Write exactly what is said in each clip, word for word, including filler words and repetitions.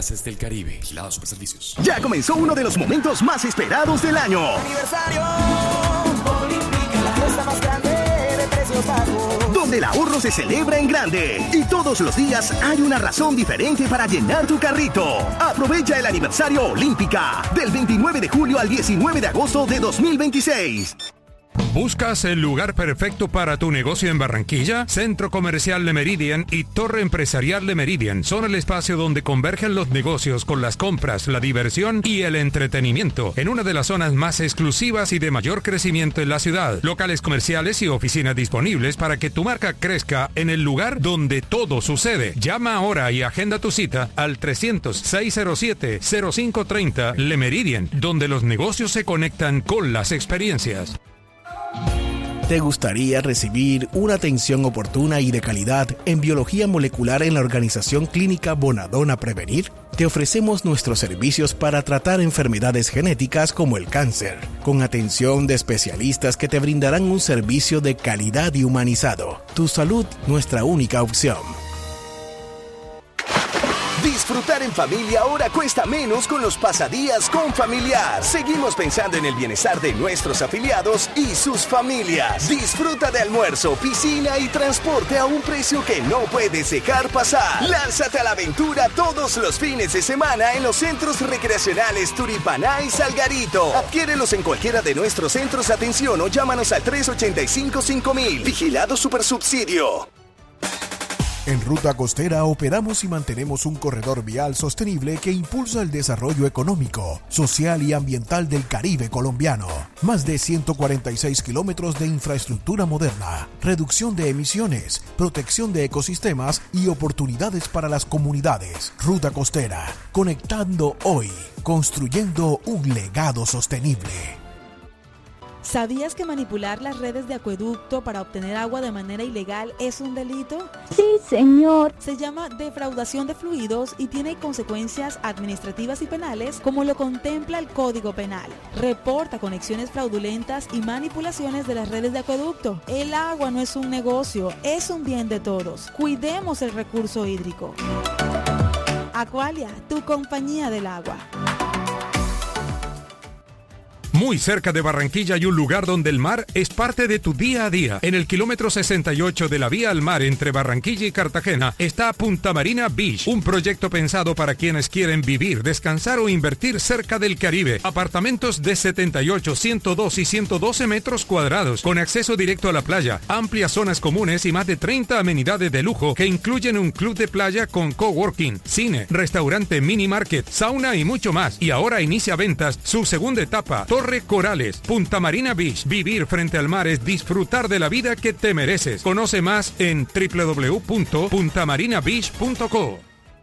Gases del Caribe. Vigilado Superservicios. Ya comenzó uno de los momentos más esperados del año. Aniversario Olímpica, la fiesta más grande de precios bajos. Donde el ahorro se celebra en grande. Y todos los días hay una razón diferente para llenar tu carrito. Aprovecha el aniversario Olímpica. Del veintinueve de julio al diecinueve de agosto de dos mil veintiséis. ¿Buscas el lugar perfecto para tu negocio en Barranquilla? Centro Comercial Le Méridien y Torre Empresarial Le Méridien son el espacio donde convergen los negocios con las compras, la diversión y el entretenimiento en una de las zonas más exclusivas y de mayor crecimiento en la ciudad. Locales comerciales y oficinas disponibles para que tu marca crezca en el lugar donde todo sucede. Llama ahora y agenda tu cita al trescientos, seiscientos siete, cero cinco treinta Le Méridien, donde los negocios se conectan con las experiencias. ¿Te gustaría recibir una atención oportuna y de calidad en biología molecular en la Organización Clínica Bonadona Prevenir? Te ofrecemos nuestros servicios para tratar enfermedades genéticas como el cáncer, con atención de especialistas que te brindarán un servicio de calidad y humanizado. Tu salud, nuestra única opción. Disfrutar en familia ahora cuesta menos con los pasadías con Familiar. Seguimos pensando en el bienestar de nuestros afiliados y sus familias. Disfruta de almuerzo, piscina y transporte a un precio que no puedes dejar pasar. Lánzate a la aventura todos los fines de semana en los centros recreacionales Turipaná y Salgarito. Adquiérelos en cualquiera de nuestros centros de atención o llámanos al tres ochenta y cinco, cinco mil. Vigilado Supersubsidio. En Ruta Costera operamos y mantenemos un corredor vial sostenible que impulsa el desarrollo económico, social y ambiental del Caribe colombiano. Más de ciento cuarenta y seis kilómetros de infraestructura moderna, reducción de emisiones, protección de ecosistemas y oportunidades para las comunidades. Ruta Costera, conectando hoy, construyendo un legado sostenible. ¿Sabías que manipular las redes de acueducto para obtener agua de manera ilegal es un delito? Sí, señor. Se llama defraudación de fluidos y tiene consecuencias administrativas y penales como lo contempla el Código Penal. Reporta conexiones fraudulentas y manipulaciones de las redes de acueducto. El agua no es un negocio, es un bien de todos. Cuidemos el recurso hídrico. Aqualia, tu compañía del agua. Muy cerca de Barranquilla hay un lugar donde el mar es parte de tu día a día. En el kilómetro sesenta y ocho de la vía al mar entre Barranquilla y Cartagena está Punta Marina Beach, un proyecto pensado para quienes quieren vivir, descansar o invertir cerca del Caribe. Apartamentos de setenta y ocho, ciento dos y ciento doce metros cuadrados, con acceso directo a la playa, amplias zonas comunes y más de treinta amenidades de lujo que incluyen un club de playa con coworking, cine, restaurante, mini market, sauna y mucho más. Y ahora inicia ventas su segunda etapa, Torre Corales, Punta Marina Beach. Vivir frente al mar es disfrutar de la vida que te mereces. Conoce más en doble u doble u doble u punto punta marina beach punto co.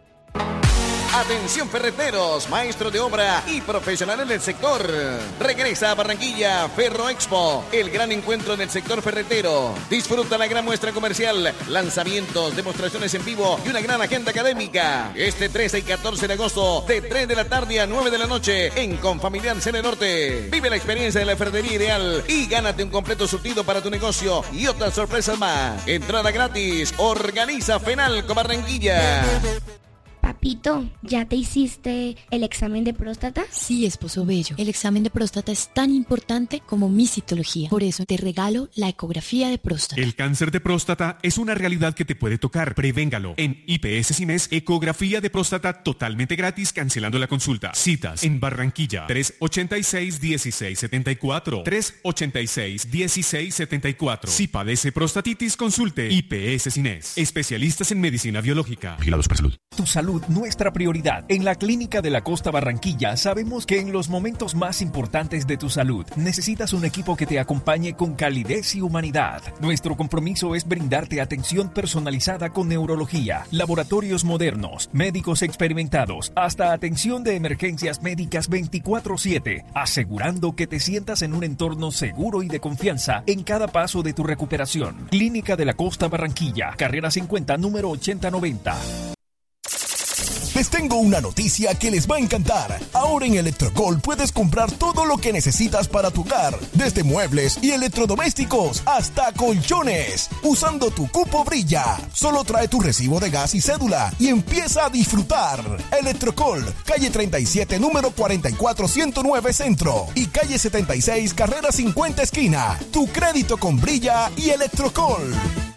Atención ferreteros, maestros de obra y profesionales del sector. Regresa a Barranquilla Ferro Expo, el gran encuentro en el sector ferretero. Disfruta la gran muestra comercial, lanzamientos, demostraciones en vivo y una gran agenda académica. Este trece y catorce de agosto, de tres de la tarde a nueve de la noche, en Confamiliar Cene Norte. Vive la experiencia de la ferretería ideal y gánate un completo surtido para tu negocio y otras sorpresas más. Entrada gratis. Organiza FENALCO Barranquilla. Papito, ¿ya te hiciste el examen de próstata? Sí, esposo bello. El examen de próstata es tan importante como mi citología. Por eso te regalo la ecografía de próstata. El cáncer de próstata es una realidad que te puede tocar. Prevéngalo. En I P S Cines, ecografía de próstata totalmente gratis, cancelando la consulta. Citas en Barranquilla, tres ochenta y seis, dieciséis setenta y cuatro. tres ochenta y seis, dieciséis setenta y cuatro. Si padece prostatitis, consulte I P S Cines. Especialistas en medicina biológica. Vigilados por salud. Tu salud, nuestra prioridad. En la Clínica de la Costa Barranquilla sabemos que en los momentos más importantes de tu salud necesitas un equipo que te acompañe con calidez y humanidad. Nuestro compromiso es brindarte atención personalizada con neurología, laboratorios modernos, médicos experimentados, hasta atención de emergencias médicas veinticuatro siete, asegurando que te sientas en un entorno seguro y de confianza en cada paso de tu recuperación. Clínica de la Costa Barranquilla, carrera cincuenta, número ochenta noventa. Les tengo una noticia que les va a encantar. Ahora en Electrocol puedes comprar todo lo que necesitas para tu hogar, desde muebles y electrodomésticos hasta colchones, usando tu cupo Brilla. Solo trae tu recibo de gas y cédula y empieza a disfrutar. Electrocol, calle treinta y siete, número cuarenta y cuatro ciento nueve Centro y calle setenta y seis, carrera cincuenta esquina. Tu crédito con Brilla y Electrocol.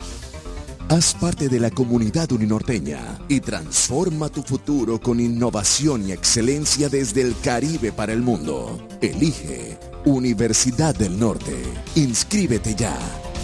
Haz parte de la comunidad uninorteña y transforma tu futuro con innovación y excelencia desde el Caribe para el mundo. Elige Universidad del Norte. Inscríbete ya.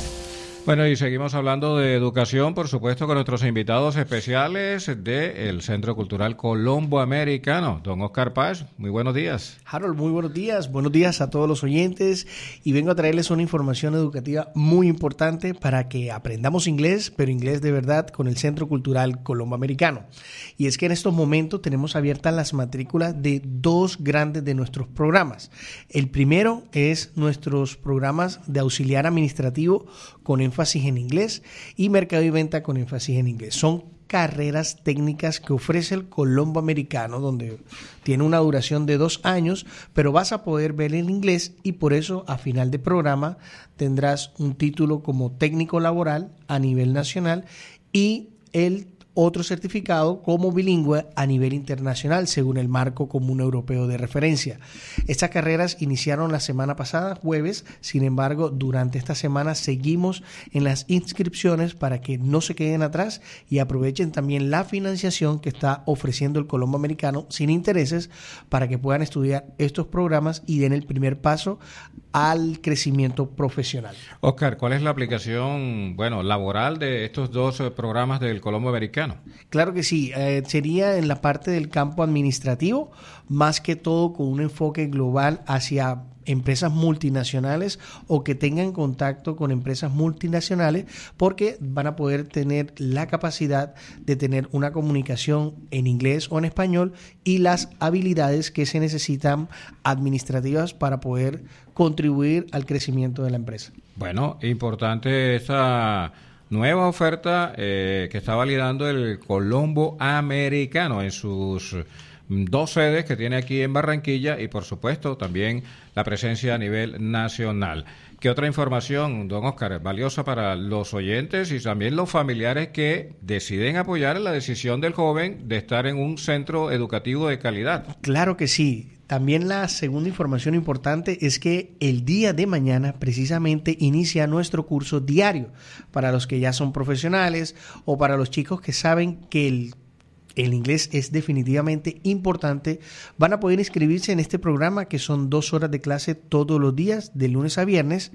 Bueno, y seguimos hablando de educación, por supuesto, con nuestros invitados especiales del Centro Cultural Colombo Americano. Don Oscar Paz, muy buenos días. Harold, muy buenos días. Buenos días a todos los oyentes. Y vengo a traerles una información educativa muy importante para que aprendamos inglés, pero inglés de verdad, con el Centro Cultural Colombo Americano. Y es que en estos momentos tenemos abiertas las matrículas de dos grandes de nuestros programas. El primero es nuestros programas de auxiliar administrativo con énfasis en inglés y mercado y venta con énfasis en inglés. Son carreras técnicas que ofrece el Colombo Americano, donde tiene una duración de dos años, pero vas a poder ver el inglés y por eso a final de programa tendrás un título como técnico laboral a nivel nacional y el otro certificado como bilingüe a nivel internacional según el marco común europeo de referencia. Estas carreras iniciaron la semana pasada, jueves, sin embargo, durante esta semana seguimos en las inscripciones para que no se queden atrás y aprovechen también la financiación que está ofreciendo el Colombo Americano sin intereses para que puedan estudiar estos programas y den el primer paso al crecimiento profesional. Oscar, ¿cuál es la aplicación, bueno, laboral de estos dos eh, programas del Colombo Americano? Claro que sí, eh, sería en la parte del campo administrativo, más que todo con un enfoque global hacia empresas multinacionales o que tengan contacto con empresas multinacionales, porque van a poder tener la capacidad de tener una comunicación en inglés o en español y las habilidades que se necesitan administrativas para poder contribuir al crecimiento de la empresa. Bueno, importante esta nueva oferta eh, que está validando el Colombo Americano en sus dos sedes que tiene aquí en Barranquilla y por supuesto también la presencia a nivel nacional. ¿Qué otra información, don Oscar, valiosa para los oyentes y también los familiares que deciden apoyar la decisión del joven de estar en un centro educativo de calidad? Claro que sí. También la segunda información importante es que el día de mañana precisamente inicia nuestro curso diario para los que ya son profesionales o para los chicos que saben que el El inglés es definitivamente importante. Van a poder inscribirse en este programa que son dos horas de clase todos los días, de lunes a viernes,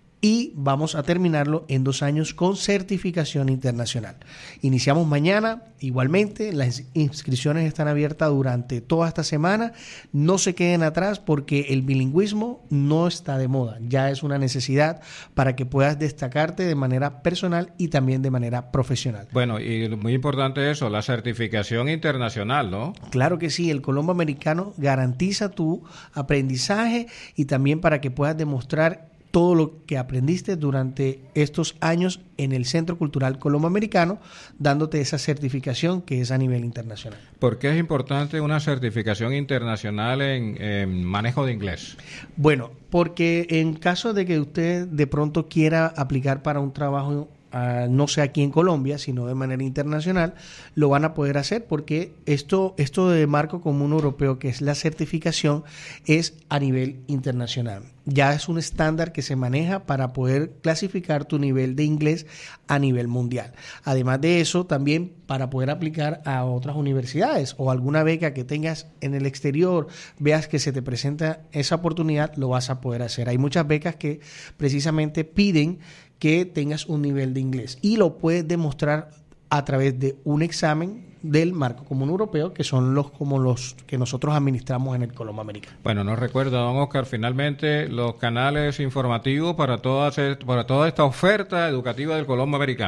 y vamos a terminarlo en dos años con certificación internacional. Iniciamos mañana, igualmente, las inscripciones están abiertas durante toda esta semana. No se queden atrás porque el bilingüismo no está de moda, ya es una necesidad para que puedas destacarte de manera personal y también de manera profesional. Bueno, y muy importante eso, la certificación internacional, ¿no? Claro que sí, el Colombo Americano garantiza tu aprendizaje y también para que puedas demostrar todo lo que aprendiste durante estos años en el Centro Cultural Colombo Americano, dándote esa certificación que es a nivel internacional. ¿Por qué es importante una certificación internacional en, en manejo de inglés? Bueno, porque en caso de que usted de pronto quiera aplicar para un trabajo, Uh, no sea aquí en Colombia, sino de manera internacional, lo van a poder hacer porque esto, esto de marco común europeo, que es la certificación, es a nivel internacional. Ya es un estándar que se maneja para poder clasificar tu nivel de inglés a nivel mundial. Además de eso, también para poder aplicar a otras universidades o alguna beca que tengas en el exterior, veas que se te presenta esa oportunidad, lo vas a poder hacer. Hay muchas becas que precisamente piden que tengas un nivel de inglés y lo puedes demostrar a través de un examen del marco común europeo, que son los como los que nosotros administramos en el Colombo Americano. Bueno, nos recuerda, don Oscar, finalmente los canales informativos para toda, para toda esta oferta educativa del Colombo Americano.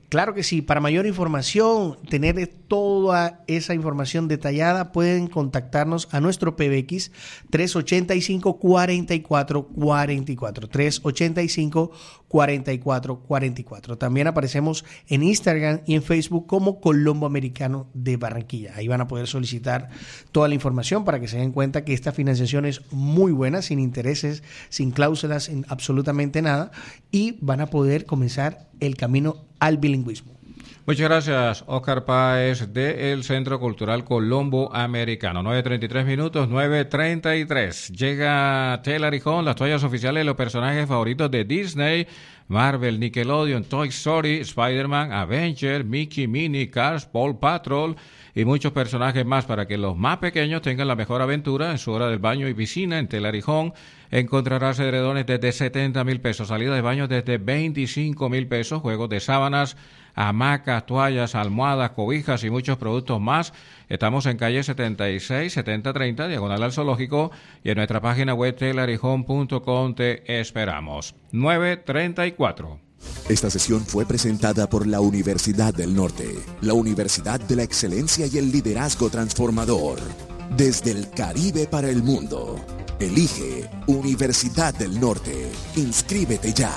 Claro que sí. Para mayor información, tener toda esa información detallada, pueden contactarnos a nuestro P B X tres ochenta y cinco, cuarenta y cuatro cuarenta y cuatro. tres ochenta y cinco, cuarenta y cuatro cuarenta y cuatro. También aparecemos en Instagram y en Facebook como Colombo Americano de Barranquilla. Ahí van a poder solicitar toda la información para que se den cuenta que esta financiación es muy buena, sin intereses, sin cláusulas, sin absolutamente nada, y van a poder comenzar el camino al bilingüismo. Muchas gracias, Oscar Páez, del Centro Cultural Colombo Americano. nueve treinta y tres minutos, nueve treinta y tres. Llega Telarijón, las toallas oficiales de los personajes favoritos de Disney, Marvel, Nickelodeon, Toy Story, Spider-Man, Avenger, Mickey, Minnie, Cars, Paw Patrol y muchos personajes más para que los más pequeños tengan la mejor aventura en su hora del baño y piscina. En Telarijón encontrarás edredones desde setenta mil pesos, salidas de baño desde veinticinco mil pesos, juegos de sábanas, hamacas, toallas, almohadas, cobijas y muchos productos más. Estamos en calle setenta y seis, setenta treinta, diagonal al zoológico, y en nuestra página web telarijón punto com te esperamos. nueve treinta y cuatro. Esta sesión fue presentada por la Universidad del Norte, la Universidad de la Excelencia y el Liderazgo Transformador. Desde el Caribe para el mundo. Elige Universidad del Norte. Inscríbete ya.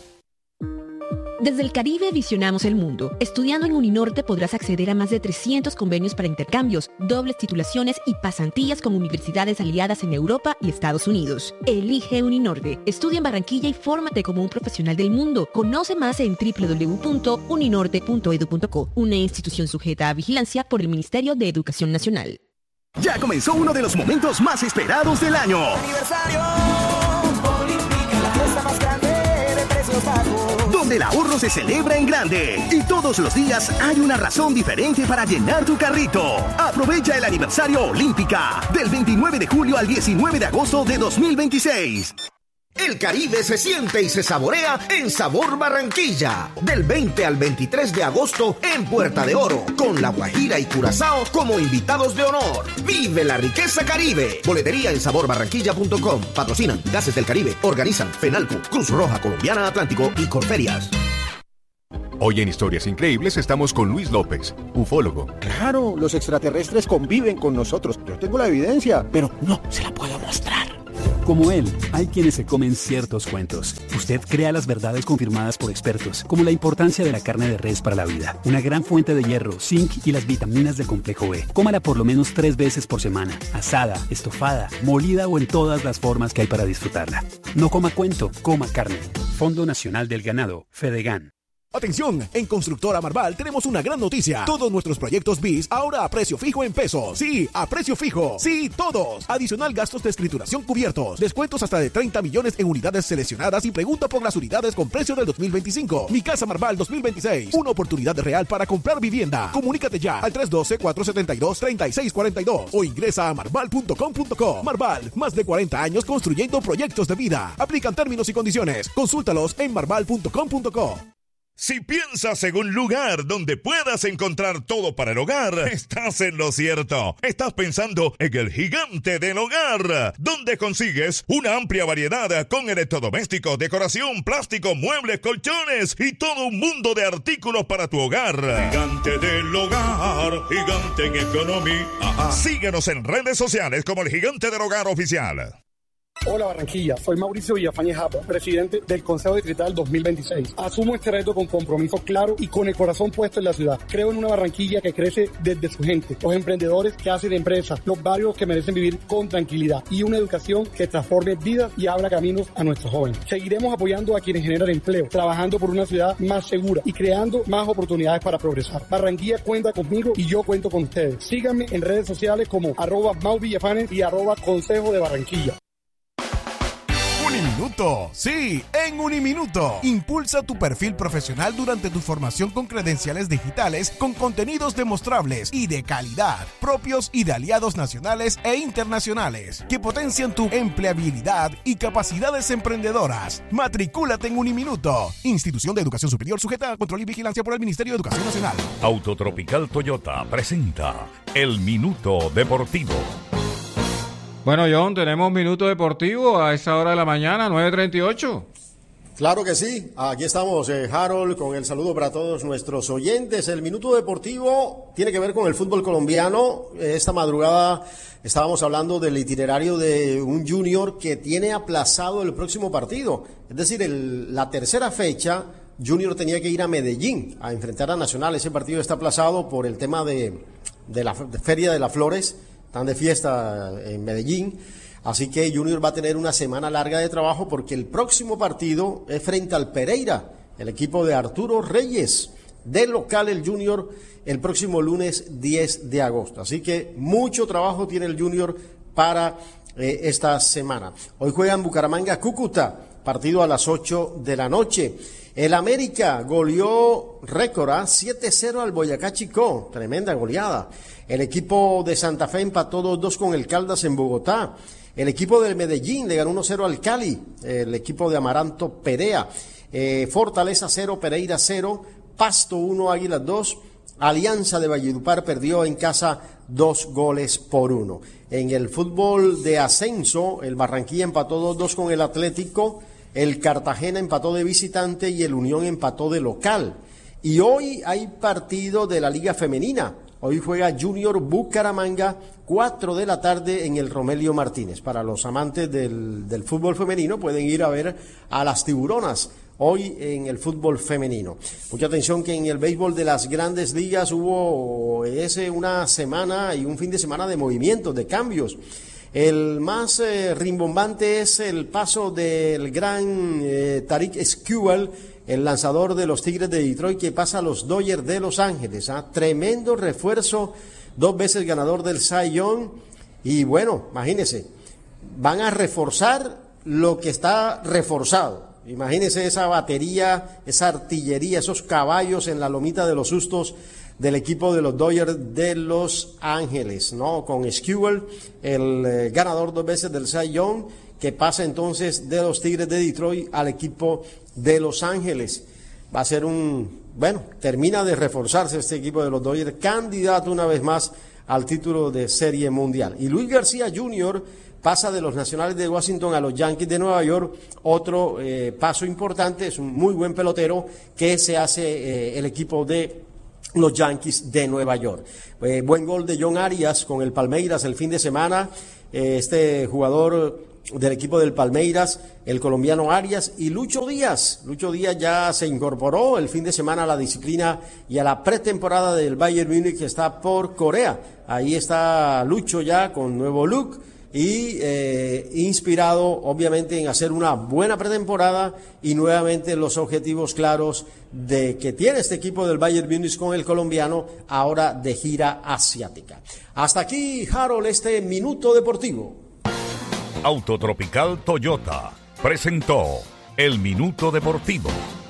Desde el Caribe visionamos el mundo. Estudiando en Uninorte podrás acceder a más de trescientos convenios para intercambios, dobles titulaciones y pasantías con universidades aliadas en Europa y Estados Unidos. Elige Uninorte. Estudia en Barranquilla y fórmate como un profesional del mundo. Conoce más en doble u doble u doble u punto uninorte punto edu punto co, una institución sujeta a vigilancia por el Ministerio de Educación Nacional. Ya comenzó uno de los momentos más esperados del año. Aniversario, Olímpica, la fiesta más grande de precios bajos. Donde el ahorro se celebra en grande. Y todos los días hay una razón diferente para llenar tu carrito. Aprovecha el aniversario Olímpica del veintinueve de julio al diecinueve de agosto de dos mil veintiséis. El Caribe se siente y se saborea en Sabor Barranquilla. Del veinte al veintitrés de agosto en Puerta de Oro, con La Guajira y Curazao como invitados de honor. Vive la riqueza Caribe. Boletería en sabor barranquilla punto com. Patrocinan Gases del Caribe. Organizan FENALCO, Cruz Roja Colombiana Atlántico y Corferias. Hoy en Historias Increíbles estamos con Luis López, ufólogo. Claro, los extraterrestres conviven con nosotros. Yo tengo la evidencia, pero no se la puedo mostrar. Como él, hay quienes se comen ciertos cuentos. Usted crea las verdades confirmadas por expertos, como la importancia de la carne de res para la vida, una gran fuente de hierro, zinc y las vitaminas del complejo B. Cómala por lo menos tres veces por semana, asada, estofada, molida o en todas las formas que hay para disfrutarla. No coma cuento, coma carne. Fondo Nacional del Ganado, Fedegan. Atención, en Constructora Marval tenemos una gran noticia. Todos nuestros proyectos B I S ahora a precio fijo en pesos. Sí, a precio fijo. Sí, todos. Adicional gastos de escrituración cubiertos. Descuentos hasta de treinta millones en unidades seleccionadas y pregunta por las unidades con precio del dos mil veinticinco. Mi Casa Marval dos mil veintiséis. Una oportunidad real para comprar vivienda. Comunícate ya al tres uno dos, cuatro siete dos, tres seis cuatro dos o ingresa a marval punto com punto co. Marval, más de cuarenta años construyendo proyectos de vida. Aplican términos y condiciones. Consúltalos en marval punto com punto co. Si piensas en un lugar donde puedas encontrar todo para el hogar, estás en lo cierto. Estás pensando en el Gigante del Hogar, donde consigues una amplia variedad con electrodomésticos, decoración, plástico, muebles, colchones y todo un mundo de artículos para tu hogar. Gigante del Hogar, gigante en economía. Síguenos en redes sociales como el Gigante del Hogar Oficial. Hola Barranquilla, soy Mauricio Villafañe Japa, presidente del Consejo Distrital dos mil veintiséis. Asumo este reto con compromiso claro y con el corazón puesto en la ciudad. Creo en una Barranquilla que crece desde su gente, los emprendedores que hacen empresas, los barrios que merecen vivir con tranquilidad y una educación que transforme vidas y abra caminos a nuestros jóvenes. Seguiremos apoyando a quienes generan empleo, trabajando por una ciudad más segura y creando más oportunidades para progresar. Barranquilla cuenta conmigo y yo cuento con ustedes. Síganme en redes sociales como arroba Mau Villafanes y arroba Consejo de Barranquilla. Uniminuto, sí, en Uniminuto. Impulsa tu perfil profesional durante tu formación con credenciales digitales, con contenidos demostrables y de calidad, propios y de aliados nacionales e internacionales, que potencian tu empleabilidad y capacidades emprendedoras. Matricúlate en Uniminuto, institución de educación superior sujeta a control y vigilancia por el Ministerio de Educación Nacional. Autotropical Toyota presenta El Minuto Deportivo. Bueno, John, tenemos Minuto Deportivo a esa hora de la mañana, nueve treinta y ocho. Claro que sí, aquí estamos, eh, Harold, con el saludo para todos nuestros oyentes. El Minuto Deportivo tiene que ver con el fútbol colombiano. Esta madrugada estábamos hablando del itinerario de un Junior que tiene aplazado el próximo partido. Es decir, el, la tercera fecha, Junior tenía que ir a Medellín a enfrentar a Nacional. Ese partido está aplazado por el tema de, de la de Feria de las Flores, están de fiesta en Medellín. Así que Junior va a tener una semana larga de trabajo porque el próximo partido es frente al Pereira, el equipo de Arturo Reyes, de local el Junior, el próximo lunes diez de agosto. Así que mucho trabajo tiene el Junior para eh, esta semana. Hoy juegan Bucaramanga Cúcuta, partido a las ocho de la noche. El América goleó récord siete cero al Boyacá Chicó, tremenda goleada. El equipo de Santa Fe empató dos dos con el Caldas en Bogotá. El equipo del Medellín le ganó uno cero al Cali, el equipo de Amaranto Perea. Eh, Fortaleza cero, Pereira cero, Pasto uno, Águilas dos. Alianza de Valledupar perdió en casa dos goles por uno. En el fútbol de ascenso, el Barranquilla empató dos dos con el Atlético, el Cartagena empató de visitante y el Unión empató de local. Y hoy hay partido de la Liga Femenina. Hoy juega Junior Bucaramanga, cuatro de la tarde en el Romelio Martínez. Para los amantes del, del fútbol femenino pueden ir a ver a las Tiburonas hoy en el fútbol femenino. Mucha atención que en el béisbol de las grandes ligas hubo ese una semana y un fin de semana de movimientos, de cambios. El más eh, rimbombante es el paso del gran eh, Tariq Skubal, el lanzador de los Tigres de Detroit, que pasa a los Dodgers de Los Ángeles. ¿eh? Tremendo refuerzo, dos veces ganador del Cy Young. Y bueno, imagínense, van a reforzar lo que está reforzado. Imagínense esa batería, esa artillería, esos caballos en la lomita de los sustos del equipo de los Dodgers de Los Ángeles, ¿no? Con Skubal, el eh, ganador dos veces del Cy Young, que pasa entonces de los Tigres de Detroit al equipo de Los Ángeles. Va a ser un, bueno, termina de reforzarse este equipo de los Dodgers, candidato una vez más al título de Serie Mundial. Y Luis García junior pasa de los Nacionales de Washington a los Yankees de Nueva York, otro eh, paso importante, es un muy buen pelotero que se hace eh, el equipo de los Yankees de Nueva York. Eh, buen gol de John Arias con el Palmeiras el fin de semana, eh, este jugador del equipo del Palmeiras, el colombiano Arias, y Lucho Díaz. Lucho Díaz ya se incorporó el fin de semana a la disciplina y a la pretemporada del Bayern Múnich, que está por Corea. Ahí está Lucho ya con nuevo look y eh, inspirado obviamente en hacer una buena pretemporada y nuevamente los objetivos claros de que tiene este equipo del Bayern Múnich con el colombiano ahora de gira asiática. Hasta aquí, Harold, este Minuto Deportivo. Autotropical Toyota presentó el Minuto Deportivo.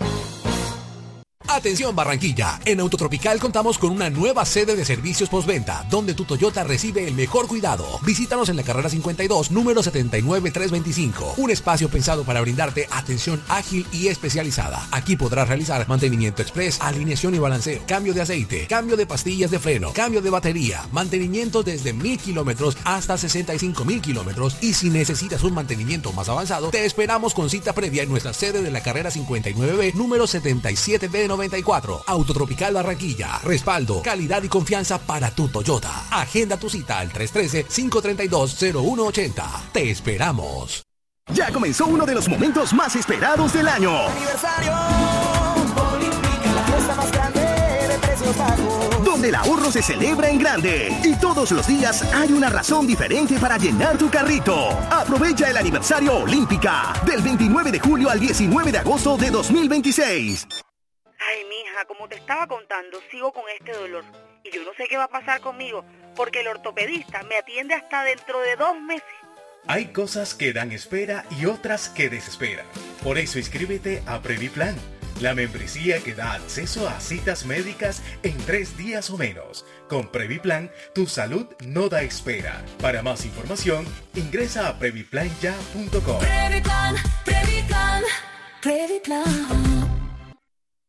Atención Barranquilla, en Autotropical contamos con una nueva sede de servicios postventa, donde tu Toyota recibe el mejor cuidado. Visítanos en la carrera cincuenta y dos, número setenta y nueve trescientos veinticinco, un espacio pensado para brindarte atención ágil y especializada. Aquí podrás realizar mantenimiento express, alineación y balanceo, cambio de aceite, cambio de pastillas de freno, cambio de batería, mantenimiento desde mil kilómetros hasta sesenta y cinco mil kilómetros, y si necesitas un mantenimiento más avanzado, te esperamos con cita previa en nuestra sede de la carrera cincuenta y nueve B, número setenta y siete B noventa y cuatro. Autotropical Barranquilla. Respaldo, calidad y confianza para tu Toyota. Agenda tu cita al tres uno tres, cinco tres dos, cero uno ocho cero. Te esperamos. Ya comenzó uno de los momentos más esperados del año. Aniversario Olímpica, la fiesta más grande de precios bajos. Donde el ahorro se celebra en grande. Y todos los días hay una razón diferente para llenar tu carrito. Aprovecha el aniversario Olímpica del veintinueve de julio al diecinueve de agosto de dos mil veintiséis. Ay, mija, como te estaba contando, sigo con este dolor. Y yo no sé qué va a pasar conmigo, porque el ortopedista me atiende hasta dentro de dos meses. Hay cosas que dan espera y otras que desesperan. Por eso inscríbete a Previplan, la membresía que da acceso a citas médicas en tres días o menos. Con Previplan, tu salud no da espera. Para más información, ingresa a previplan ya punto com. Previplan, Previplan, Previplan.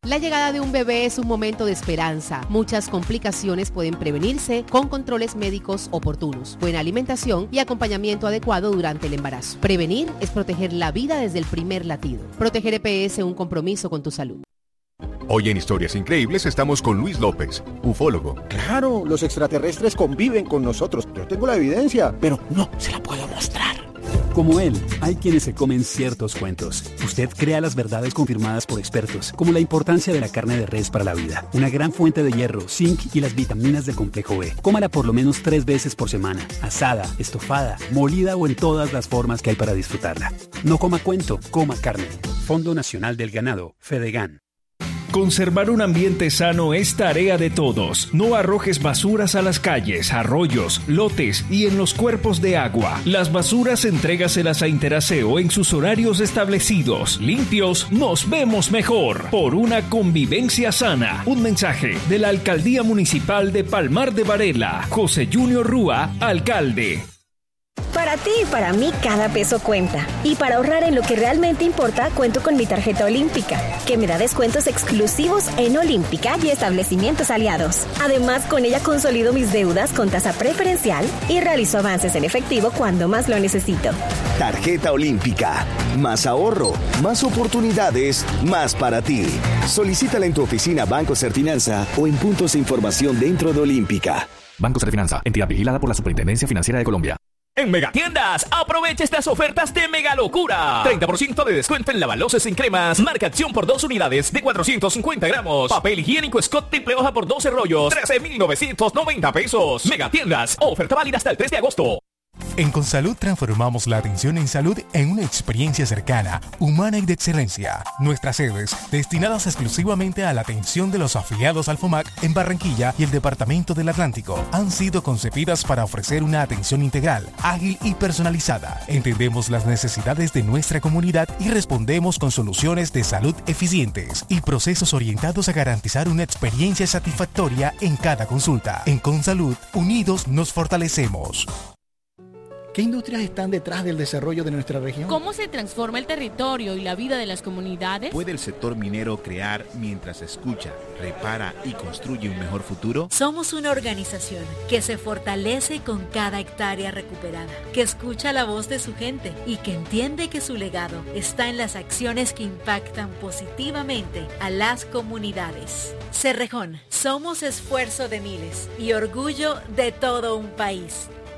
La llegada de un bebé es un momento de esperanza. Muchas complicaciones pueden prevenirse con controles médicos oportunos, buena alimentación y acompañamiento adecuado durante el embarazo. Prevenir es proteger la vida desde el primer latido. Proteger E P S, un compromiso con tu salud. Hoy en Historias Increíbles estamos con Luis López, ufólogo. Claro, los extraterrestres conviven con nosotros. Yo tengo la evidencia, pero no se la puedo mostrar. Como él, hay quienes se comen ciertos cuentos. Usted crea las verdades confirmadas por expertos, como la importancia de la carne de res para la vida, una gran fuente de hierro, zinc y las vitaminas del complejo B. Cómala por lo menos tres veces por semana, asada, estofada, molida o en todas las formas que hay para disfrutarla. No coma cuento, coma carne. Fondo Nacional del Ganado, Fedegan. Conservar un ambiente sano es tarea de todos. No arrojes basuras a las calles, arroyos, lotes y en los cuerpos de agua. Las basuras entrégaselas a Interaseo en sus horarios establecidos. Limpios, nos vemos mejor. Por una convivencia sana. Un mensaje de la Alcaldía Municipal de Palmar de Varela. José Junior Rúa, alcalde. Para ti y para mí cada peso cuenta. Y para ahorrar en lo que realmente importa, cuento con mi tarjeta olímpica, que me da descuentos exclusivos en Olímpica y establecimientos aliados. Además, con ella consolido mis deudas con tasa preferencial y realizo avances en efectivo cuando más lo necesito. Tarjeta Olímpica. Más ahorro, más oportunidades, más para ti. Solicítala en tu oficina Banco Serfinanza o en puntos de información dentro de Olímpica. Banco Serfinanza, entidad vigilada por la Superintendencia Financiera de Colombia. En Megatiendas, aprovecha estas ofertas de mega locura. treinta por ciento de descuento en lavaloces en cremas. Marca Acción por dos unidades de cuatrocientos cincuenta gramos. Papel higiénico Scott triple hoja por doce rollos. trece mil novecientos noventa pesos. Megatiendas, oferta válida hasta el tres de agosto. En Consalud transformamos la atención en salud en una experiencia cercana, humana y de excelencia. Nuestras sedes, destinadas exclusivamente a la atención de los afiliados al FOMAC en Barranquilla y el Departamento del Atlántico, han sido concebidas para ofrecer una atención integral, ágil y personalizada. Entendemos las necesidades de nuestra comunidad y respondemos con soluciones de salud eficientes y procesos orientados a garantizar una experiencia satisfactoria en cada consulta. En Consalud, unidos nos fortalecemos. ¿Qué industrias están detrás del desarrollo de nuestra región? ¿Cómo se transforma el territorio y la vida de las comunidades? ¿Puede el sector minero crear mientras escucha, repara y construye un mejor futuro? Somos una organización que se fortalece con cada hectárea recuperada, que escucha la voz de su gente y que entiende que su legado está en las acciones que impactan positivamente a las comunidades. Cerrejón, somos esfuerzo de miles y orgullo de todo un país.